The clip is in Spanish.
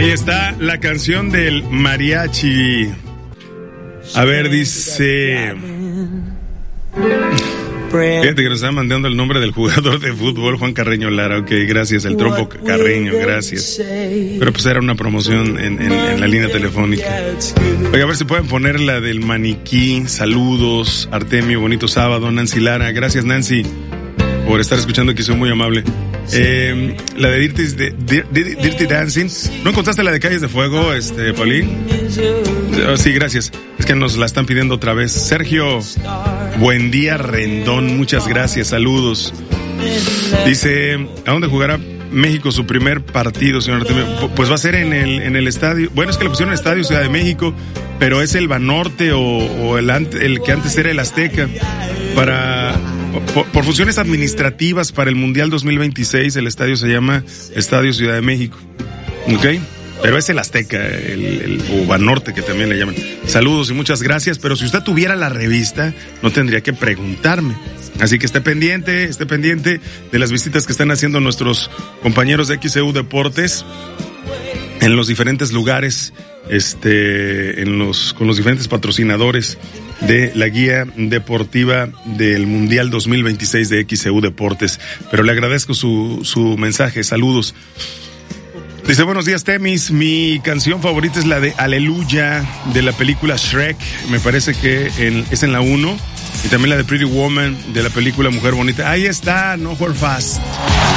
Ahí está la canción del mariachi. A ver, dice... Fíjate que nos está mandando el nombre del jugador de fútbol, Juan Carreño Lara. Ok, gracias, el Trompo Carreño, gracias. Pero pues era una promoción en la línea telefónica. Oiga, a ver si pueden poner la del maniquí. Saludos, Artemio, bonito sábado. Nancy Lara, gracias Nancy por estar escuchando, que soy muy amable. La de Dirty Dancing. ¿No encontraste la de Calles de Fuego, Paulín? Oh, sí, gracias. Es que nos la están pidiendo otra vez. Sergio, buen día, Rendón. Muchas gracias, saludos. Dice, ¿a dónde jugará México su primer partido, señor Artemio? Pues va a ser en el estadio. Bueno, es que le pusieron Estadio Ciudad de México, pero es el Banorte o el que antes era el Azteca. Por funciones administrativas para el Mundial 2026, el estadio se llama Estadio Ciudad de México. ¿Ok? Pero es el Azteca, o Banorte, que también le llaman. Saludos y muchas gracias, pero si usted tuviera la revista, no tendría que preguntarme. Así que esté pendiente de las visitas que están haciendo nuestros compañeros de XEU Deportes en los diferentes lugares, con los diferentes patrocinadores de la guía deportiva del Mundial 2026 de XEU Deportes. Pero le agradezco su mensaje, saludos. Dice, buenos días, Temis, mi canción favorita es la de Aleluya, de la película Shrek, me parece que es en la 1, y también la de Pretty Woman, de la película Mujer Bonita. Ahí está, no for fast.